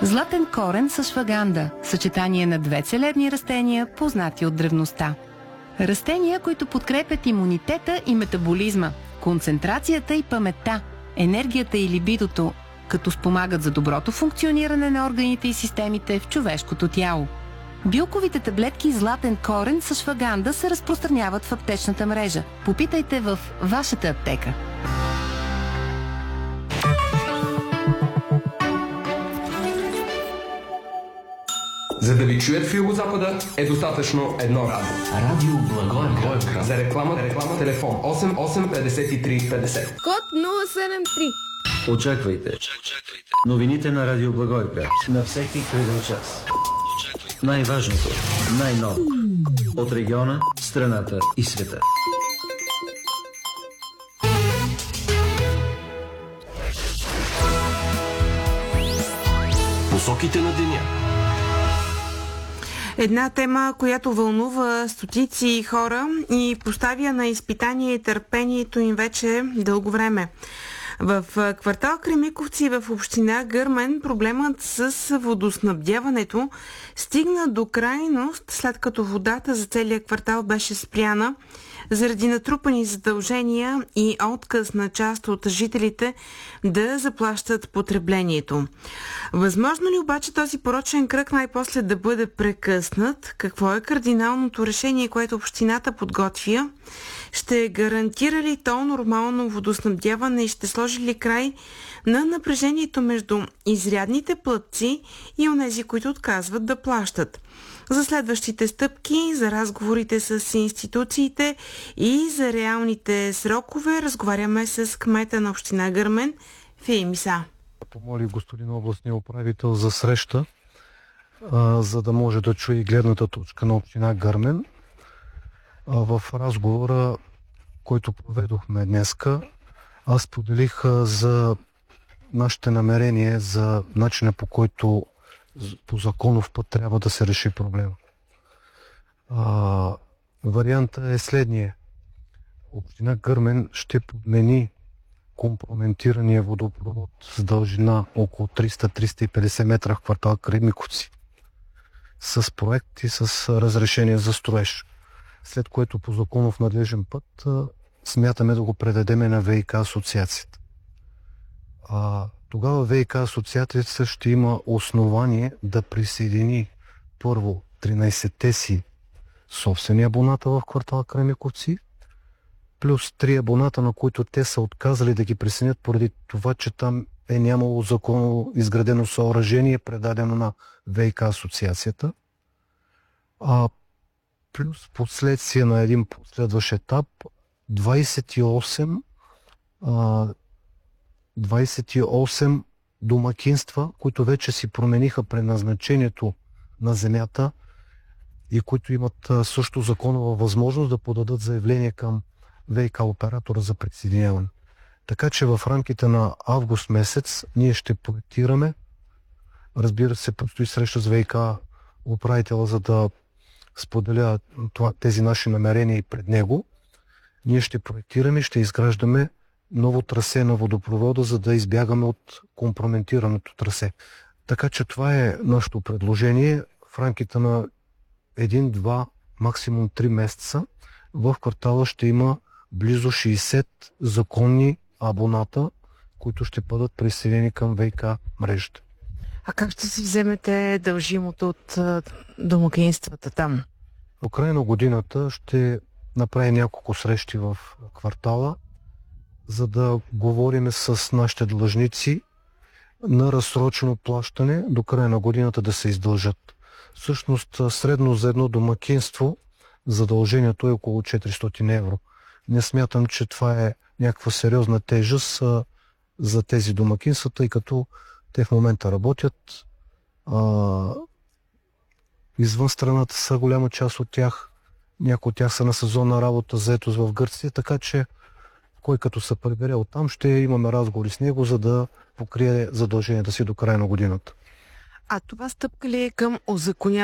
Златен корен с шваганда – съчетание на две целебни растения, познати от древността. Растения, които подкрепят имунитета и метаболизма, концентрацията и паметта, енергията и либидото, като спомагат за доброто функциониране на органите и системите в човешкото тяло. Билковите таблетки златен корен с шваганда се разпространяват в аптечната мрежа. Попитайте в вашата аптека. За да ви чуят в Югозапада е достатъчно едно радио. Радио Благоевград. За реклама телефон 885350. Код 073. Очаквайте. Новините на Радио Благоевград. На всеки кръгъл час. Най-важното, най-ново. От региона, страната и света. Посоките на деня. Една тема, която вълнува стотици хора и поставя на изпитание търпението им вече дълго време. В квартал Кремиковци в община Гърмен проблемът с водоснабдяването стигна до крайност, след като водата за целия квартал беше спряна заради натрупани задължения и отказ на част от жителите да заплащат потреблението. Възможно ли обаче този порочен кръг най-после да бъде прекъснат? Какво е кардиналното решение, което общината подготвя? Ще гарантира ли то нормално водоснабдяване и ще сложи ли край на напрежението между изрядните платци и онези, които отказват да плащат? За следващите стъпки, за разговорите с институциите и за реалните срокове разговаряме с кмета на община Гърмен Феим Иса. Помоли господин областния управител за среща, за да може да чуе и гледната точка на община Гърмен. В разговора, който проведохме днеска, аз поделих за нашите намерения, за начина, по който по законов път трябва да се реши проблема. Вариантът е следния. Община Гърмен ще подмени компрометирания водопровод с дължина около 300-350 метра в квартал Кремиковци с проект и с разрешение за строеж. След което по законов надлежен път смятаме да го предадеме на ВиК асоциацията. Тогава ВиК асоциацията ще има основание да присъедини първо 13-те си собствени абоната в квартал Кремиковци, плюс 3 абоната, на които те са отказали да ги присъединят поради това, че там е нямало законно изградено съоръжение, предадено на ВиК асоциацията. Плюс последствие на един последващ етап 28 домакинства, които вече си промениха предназначението на земята и които имат също законова възможност да подадат заявление към ВиК оператора за присъединяване. Така че в рамките на август месец ние ще проектираме. Разбира се, предстои среща с ВиК управителя, за да споделя тези наши намерения и пред него. Ние ще проектираме, ще изграждаме ново трасе на водопровода, за да избягаме от компрометираното трасе. Така че това е нашето предложение. В рамките на 1-2, максимум 3 месеца в квартала ще има близо 60 законни абоната, които ще бъдат присъединени към ВиК мрежата. А как ще си вземете дължимото от домакинствата там? В края на годината ще направим няколко срещи в квартала, за да говорим с нашите длъжници на разсрочено плащане до края на годината да се издължат. Всъщност средно за едно домакинство задължението е около 400 евро. Не смятам, че това е някаква сериозна тежест за тези домакинства, тъй като те в момента работят. Извън страната са голяма част от тях. Някои от тях са на сезонна работа, заетост в Гърция, така че кой като се прибере оттам, ще имаме разговори с него, за да покрие задълженията си до края на годината. А това стъпка ли е към узаконяване